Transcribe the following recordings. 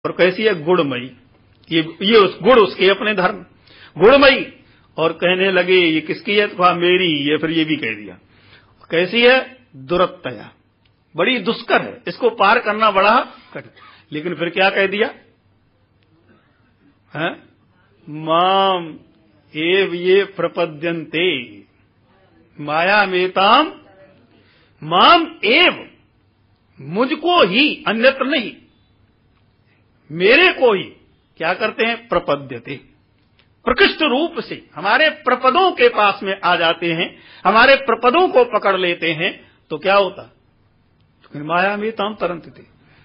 और कैसी है? गुणमयी। ये उस गुण उसके अपने धर्म गुणमयी। और कहने लगे ये किसकी है? तो मेरी। ये फिर ये भी कह दिया। कैसी है? दुरत्तया, बड़ी दुष्कर है, इसको पार करना बड़ा कठिन। लेकिन फिर क्या कह दिया है? माम एव ये प्रपद्यन्ते माया मेताम, माम एव, मुझको ही, अन्यत्र नहीं, मेरे को ही क्या करते हैं? प्रपद्यते, प्रकृष्ट रूप से हमारे प्रपदों के पास में आ जाते हैं, हमारे प्रपदों को पकड़ लेते हैं। तो क्या होता? तो माया में ताम तरंतते।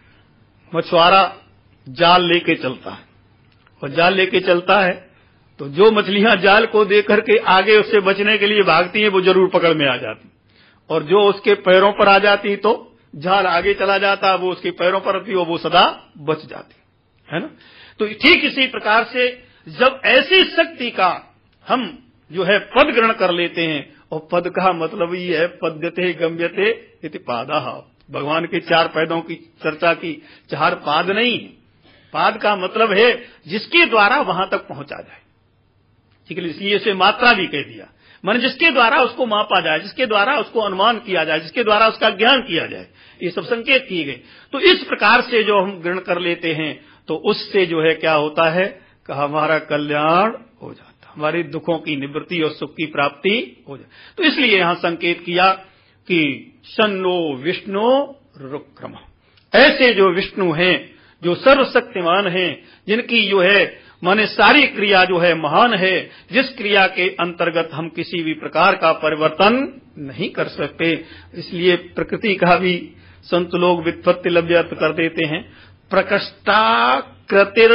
मछुआरा जाल लेके चलता है, और जाल लेके चलता है तो जो मछलियां जाल को देख करके आगे उससे बचने के लिए भागती हैं वो जरूर पकड़ में आ जाती, और जो उसके पैरों पर आ जाती तो जाल आगे चला जाता, वो उसके पैरों पर आती वो सदा बच जाती है ना। तो ठीक इसी प्रकार से जब ऐसी शक्ति का हम जो है पद ग्रहण कर लेते हैं, और पद का मतलब ही है पद्यते गम्यते इति पादः। भगवान के चार पैदों की चर्चा की, चार पाद नहीं है। पाद का मतलब है जिसके द्वारा वहां तक पहुंचा जाए, ठीक है। इसलिए इसे मात्रा भी कह दिया, मन जिसके द्वारा उसको मापा जाए, जिसके द्वारा उसको अनुमान किया जाए, जिसके द्वारा उसका ज्ञान किया जाए, ये सब संकेत किए गए। तो इस प्रकार से जो हम ग्रहण कर लेते हैं तो उससे जो है क्या होता है? कहा हमारा कल्याण हो जाता, हमारे दुखों की निवृत्ति और सुख की प्राप्ति हो जाती। तो इसलिए यहां संकेत किया कि शन्नो विष्णु रुक्रम, ऐसे जो विष्णु हैं, जो सर्वशक्तिमान हैं, जिनकी जो है माने सारी क्रिया जो है महान है, जिस क्रिया के अंतर्गत हम किसी भी प्रकार का परिवर्तन नहीं कर सकते। इसलिए प्रकृति का भी संत लोग व्युत्पत्ति लभ्यर्थ कर देते हैं। प्रकृष्टा कृतिर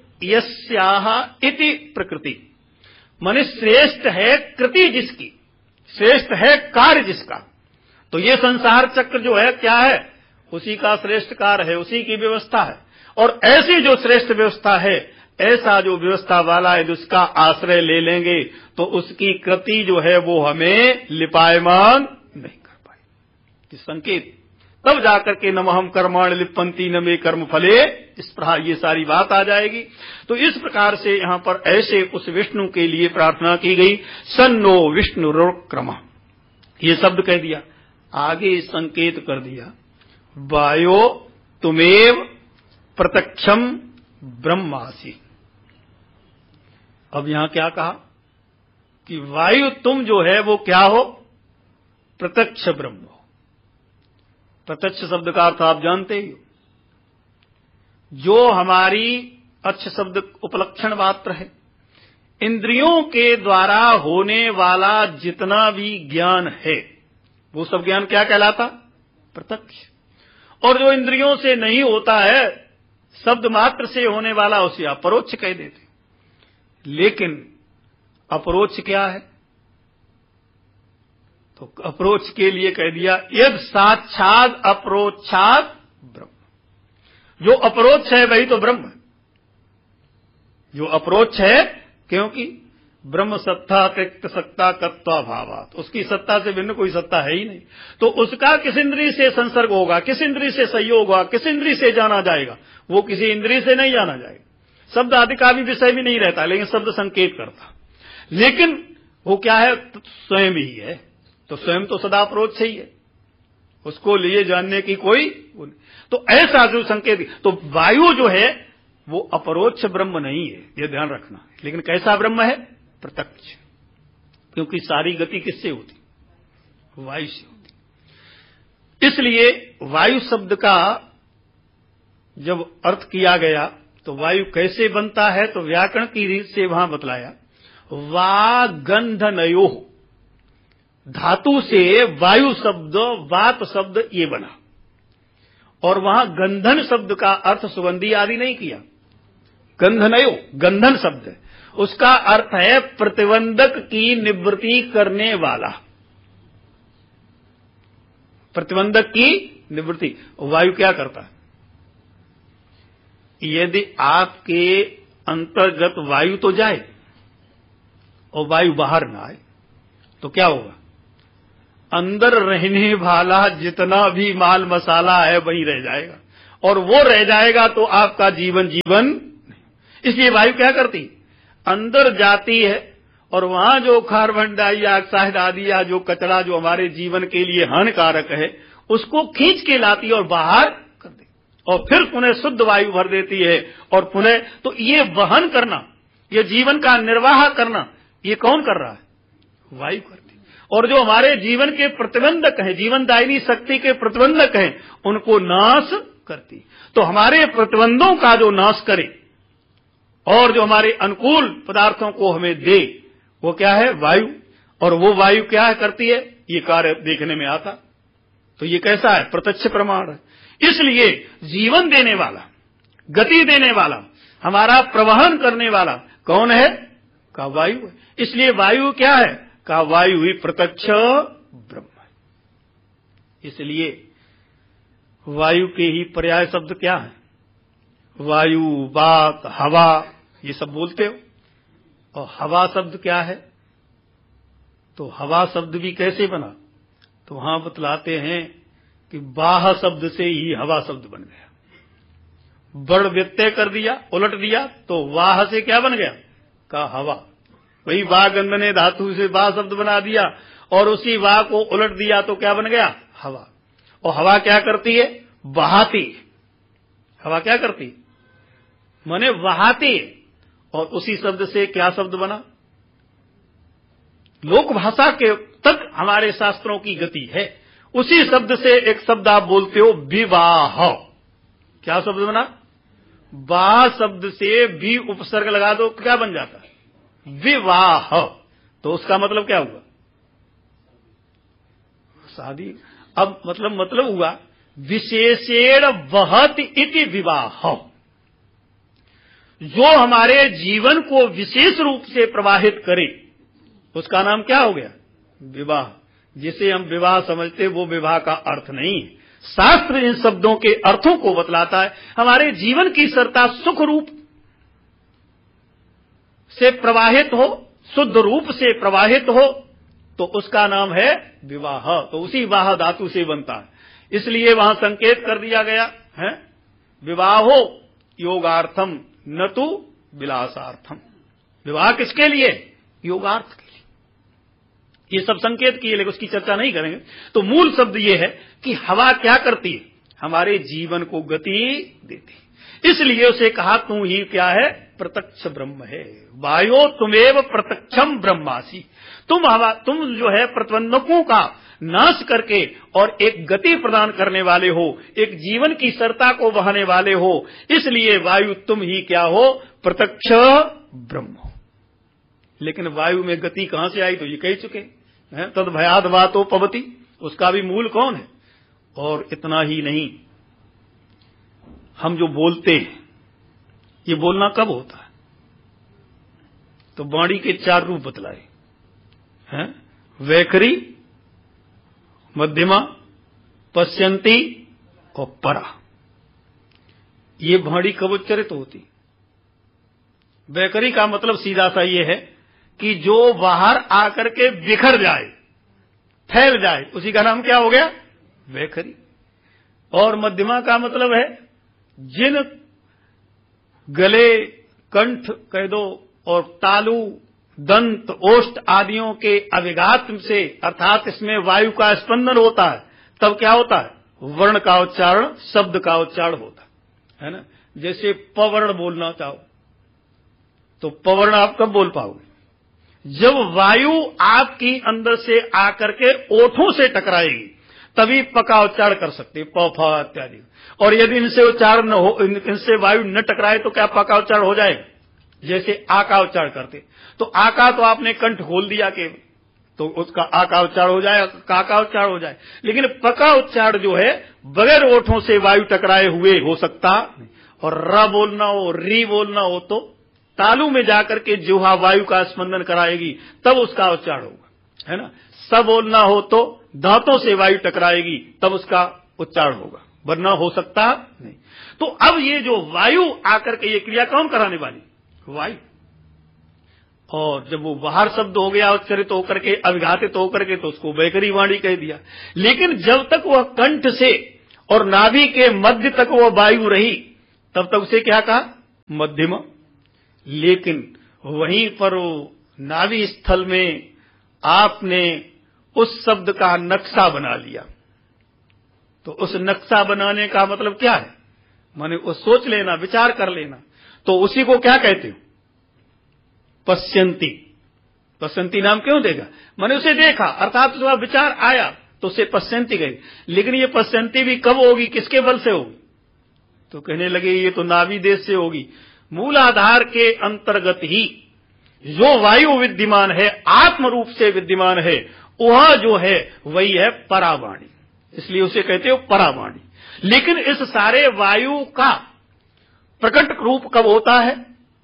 यस्याह इति प्रकृति, माने श्रेष्ठ है कृति जिसकी, श्रेष्ठ है कार्य जिसका। तो ये संसार चक्र जो है क्या है? उसी का श्रेष्ठ कार्य है, उसी की व्यवस्था है। और ऐसी जो श्रेष्ठ व्यवस्था है, ऐसा जो व्यवस्था वाला है, जिसका आश्रय ले लेंगे तो उसकी कृति जो है वो हमें लिपायमान नहीं कर पाएगी। संकेत तब जाकर के नमहम कर्माण लिप्पन्ति न मे कर्म फले, इस प्रकार ये सारी बात आ जाएगी। तो इस प्रकार से यहां पर ऐसे उस विष्णु के लिए प्रार्थना की गई। सन्नो विष्णु रुक्रम, ये शब्द कह दिया। आगे संकेत कर दिया, वायो तुमेव प्रत्यक्षम ब्रह्मासि। अब यहां क्या कहा कि वायु तुम जो है वो क्या हो? प्रत्यक्ष ब्रह्म हो। प्रत्यक्ष शब्द का अर्थ आप जानते ही हो, जो हमारी अच्छ शब्द उपलक्षण मात्र है, इंद्रियों के द्वारा होने वाला जितना भी ज्ञान है वो सब ज्ञान क्या कहलाता? प्रत्यक्ष। और जो इंद्रियों से नहीं होता है, शब्द मात्र से होने वाला, उसे अपरोक्ष कह देते। लेकिन अपरोक्ष क्या है? तो अपरोक्ष के लिए कह दिया यद साक्षात अपरोक्षात ब्रह्म। जो अपरोक्ष है वही तो ब्रह्म है। जो अपरोक्ष है, क्योंकि ब्रह्म सत्ता त्यक्त सत्ता तत्वा भावात, उसकी सत्ता से भिन्न कोई सत्ता है ही नहीं। तो उसका किस इंद्रिय से संसर्ग होगा, किस इंद्रिय से संयोग होगा, किस इंद्रिय से जाना जाएगा? वो किसी इंद्रिय से नहीं जाना जाएगा। शब्द आदि का भी विषय भी नहीं रहता, लेकिन शब्द संकेत करता। लेकिन वो क्या है? तो स्वयं ही है। तो स्वयं तो सदा अपरोक्ष ही है, उसको लिए जानने की कोई। तो ऐसा जो संकेत, तो वायु जो है वो अपरोक्ष ब्रह्म नहीं है, ये ध्यान रखना। लेकिन कैसा ब्रह्म है? प्रत्यक्ष। क्योंकि सारी गति किससे होती? वायु से होती। इसलिए वायु शब्द का जब अर्थ किया गया तो वायु कैसे बनता है, तो व्याकरण की रीत से वहां बतलाया, वा गंधनयो, धातु से वायु शब्द, वात शब्द ये बना। और वहां गंधन शब्द का अर्थ सुगंधी आदि नहीं किया। गंधनयो गंधन शब्द है, उसका अर्थ है प्रतिबंधक की निवृत्ति करने वाला। प्रतिबंधक की निवृत्ति वायु क्या करता है? यदि आपके अंतर्गत वायु तो जाए और वायु बाहर ना आए तो क्या होगा? अंदर रहने वाला जितना भी माल मसाला है वही रह जाएगा, और वो रह जाएगा तो आपका जीवन जीवन नहीं। इसलिए वायु क्या करती, अंदर जाती है और वहां जो कार्बन डाइऑक्साइड आदि या जो कचरा जो हमारे जीवन के लिए हानिकारक है उसको खींच के लाती है और बाहर कर देती और फिर पुनः शुद्ध वायु भर देती है और पुनः, तो ये वहन करना, ये जीवन का निर्वाह करना, ये कौन कर रहा है, वायु करती। और जो हमारे जीवन के प्रतिबंधक हैं, जीवनदायिनी शक्ति के प्रतिबंधक हैं, उनको नाश करती। तो हमारे प्रतिबंधों का जो नाश करे और जो हमारे अनुकूल पदार्थों को हमें दे, वो क्या है, वायु। और वो वायु क्या है करती है, ये कार्य देखने में आता। तो ये कैसा है, प्रत्यक्ष प्रमाण है। इसलिए जीवन देने वाला, गति देने वाला, हमारा प्रवहन करने वाला कौन है, का वायु है। इसलिए वायु क्या है, का वायु ही प्रत्यक्ष ब्रह्म है। इसलिए वायु के ही पर्याय शब्द क्या है, वायु, वात, हवा, ये सब बोलते हो। और हवा शब्द क्या है, तो हवा शब्द भी कैसे बना, तो वहां बतलाते हैं कि बाह शब्द से ही हवा शब्द बन गया। बड़ व्यत्यय कर दिया, उलट दिया, तो वाह से क्या बन गया, का हवा। वही वाह गंधने धातु से वाह शब्द बना दिया और उसी वाह को उलट दिया तो क्या बन गया, हवा। और हवा क्या करती है, बहाती। हवा क्या करती, माने बहाती। और उसी शब्द से क्या शब्द बना, लोक भाषा के तक हमारे शास्त्रों की गति है। उसी शब्द से एक शब्द आप बोलते हो विवाह। क्या शब्द बना, वाह शब्द से भी उपसर्ग लगा दो, क्या बन जाता है, विवाह। तो उसका मतलब क्या हुआ, शादी। अब मतलब हुआ विशेषेण वहत इति विवाह। जो हमारे जीवन को विशेष रूप से प्रवाहित करे उसका नाम क्या हो गया, विवाह। जिसे हम विवाह समझते वो विवाह का अर्थ नहीं है। शास्त्र इन शब्दों के अर्थों को बतलाता है। हमारे जीवन की सरता सुख रूप से प्रवाहित हो, शुद्ध रूप से प्रवाहित हो, तो उसका नाम है विवाह। तो उसी वाह धातु से बनता है। इसलिए वहां संकेत कर दिया गया है, विवाहो योगार्थम न तो विलासार्थम। विवाह किसके लिए, योगार्थ के लिए। ये सब संकेत किए, लेकिन उसकी चर्चा नहीं करेंगे। तो मूल शब्द ये है कि हवा क्या करती है, हमारे जीवन को गति देती है। इसलिए उसे कहा तू ही क्या है, प्रत्यक्ष ब्रह्म है। वायो तुमेव प्रत्यक्षम ब्रह्मासी। तुम जो है प्रतिबंधकों का नाश करके और एक गति प्रदान करने वाले हो, एक जीवन की सरता को बहाने वाले हो। इसलिए वायु तुम ही क्या हो, प्रत्यक्ष ब्रह्म हो। लेकिन वायु में गति कहां से आई, तो ये कह चुके हैं, तद भयाद वातो पवती। उसका भी मूल कौन है। और इतना ही नहीं, हम जो बोलते हैं, ये बोलना कब होता है, तो वाणी के 4 रूप बतलाए हैं, वैखरी, मध्यमा, पश्यंती और परा। ये वाणी कब उच्चरित होती। वैखरी का मतलब सीधा सा ये है कि जो बाहर आकर के बिखर जाए, फैल जाए, उसी का नाम क्या हो गया, वैखरी। और मध्यमा का मतलब है जिन गले, कंठ कह दो और तालु, दंत, ओष्ठ आदियों के अभिघात से, अर्थात इसमें वायु का स्पंदन होता है, तब क्या होता है, वर्ण का उच्चारण, शब्द का उच्चारण होता है ना। जैसे पवर्ण बोलना चाहो तो पवर्ण आप कब बोल पाओगे, जब वायु आपकी अंदर से आकर के ओठों से टकराएगी, तभी पका उच्चारण कर सकते, प फ इत्यादि। और यदि इनसे उच्चारण न हो, इनसे वायु न टकराए तो क्या पका उच्चारण हो जाएगा। जैसे आ का उच्चारण करते, तो आ का तो आपने कंठ खोल दिया केवल, तो उसका आ का उच्चारण हो जाए, का का उच्चारण हो जाए। लेकिन पका उच्चारण जो है बगैर ओठों से वायु टकराए हुए हो सकता। और र बोलना हो, री बोलना हो तो तालु में जाकर के जिह्वा वायु का स्पंदन कराएगी, तब उसका उच्चारण होगा, है ना। स बोलना हो तो दांतों से वायु टकराएगी, तब उसका उच्चारण होगा, वरना हो सकता नहीं। तो अब ये जो वायु आकर के ये क्रिया कौन कराने वाली, वायु। और जब वो बाहर शब्द हो गया उच्चरित होकर के, अभिघातित होकर के, तो उसको वैखरी वाणी कह दिया। लेकिन जब तक वह कंठ से और नाभि के मध्य तक वो वायु रही, तब तक उसे क्या कहा? मध्यम। लेकिन वहीं पर नाभि स्थल में आपने उस शब्द का नक्शा बना लिया। तो उस नक्शा बनाने का मतलब क्या है? माने वो सोच लेना, विचार कर लेना। तो उसी को क्या कहते हो? पश्यंती। पश्यंती नाम क्यों देगा? माने उसे देखा, अर्थात उसका विचार आया तो उसे पश्यंती गई। लेकिन ये पश्यंती भी कब होगी, किसके बल से होगी? तो कहने लगे ये तो नाभि देश से होगी। मूलाधार के अंतर्गत ही जो वायु विद्यमान है, आत्म रूप से विद्यमान है, वह जो है वही है परावाणी। इसलिए उसे कहते हो परावाणी। लेकिन इस सारे वायु का प्रकट रूप कब होता है?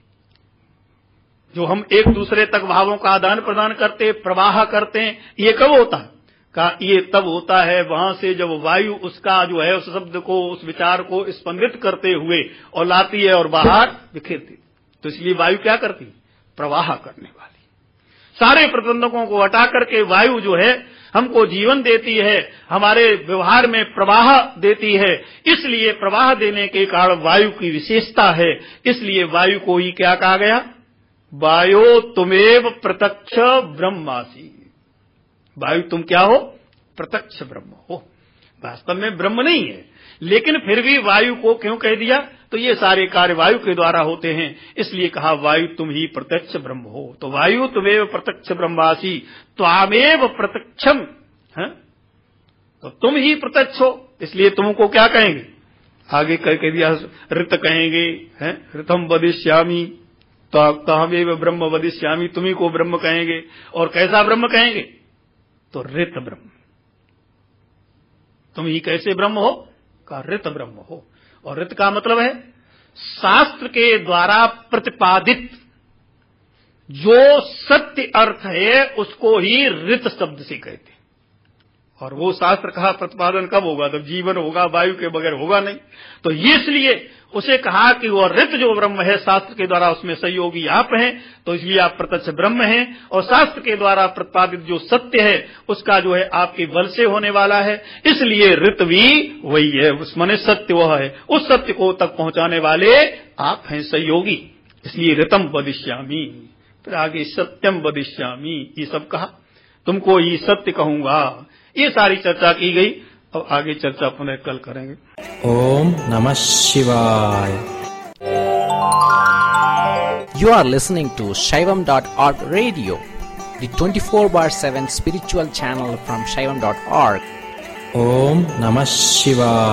जो हम एक दूसरे तक भावों का आदान प्रदान करते, प्रवाह करते हैं, ये कब होता है? का ये तब होता है वहां से जब वायु उसका जो है उस शब्द को, उस विचार को स्पंदित करते हुए और लाती है और बाहर बिखेरती। तो इसलिए वायु क्या करती? प्रवाह करने वाली। सारे प्रतिबंधकों को हटा करके वायु जो है हमको जीवन देती है, हमारे व्यवहार में प्रवाह देती है। इसलिए प्रवाह देने के कारण वायु की विशेषता है। इसलिए वायु को ही क्या कहा गया? वायो तुमेव प्रत्यक्ष ब्रह्मासि। वायु तुम क्या हो? प्रत्यक्ष ब्रह्म हो। वास्तव में ब्रह्म नहीं है, लेकिन फिर भी वायु को क्यों कह दिया? तो ये सारे कार्य वायु के द्वारा होते हैं, इसलिए कहा वायु तुम ही प्रत्यक्ष ब्रह्म हो। तो वायु तुमेव प्रत्यक्ष ब्रह्मासि त्वामेव प्रत्यक्षम है, तो तुम ही प्रत्यक्ष हो। इसलिए तुमको क्या कहेंगे? आगे कह दिया ऋत कहेंगे, है ऋतम वदिष्यामि, तमेव ब्रह्म वदिष्यामि, तुम्ही को ब्रह्म कहेंगे। और कैसा ब्रह्म कहेंगे? तो ऋत ब्रह्म। तुम ही कैसे ब्रह्म हो? का ऋत ब्रह्म हो। और ऋत का मतलब है शास्त्र के द्वारा प्रतिपादित जो सत्य अर्थ है उसको ही ऋत शब्द से कहते हैं। और वो शास्त्र का प्रतिपादन कब होगा? जब जीवन होगा, वायु के बगैर होगा नहीं। तो ये इसलिए उसे कहा कि वह ऋत जो ब्रह्म है, शास्त्र के द्वारा उसमें सहयोगी आप हैं, तो इसलिए आप प्रत्यक्ष ब्रह्म हैं। और शास्त्र के द्वारा प्रतिपादित जो सत्य है उसका जो है आपके बल से होने वाला है, इसलिए ऋत भी वही है। उस माने सत्य वह है, उस सत्य को तक पहुंचाने वाले आप हैं, सहयोगी। इसलिए ऋतम वदिष्यामि, फिर आगे सत्यम वदिष्यामि, ये सब कहा। तुमको ये सत्य कहूंगा। ये सारी चर्चा की गई। अब आगे चर्चा पुनः कल करेंगे। ओम नमः शिवाय। You are listening to Shaivam.org radio, the 24/7 spiritual channel from Shaivam.org. Om Namah Shivaya.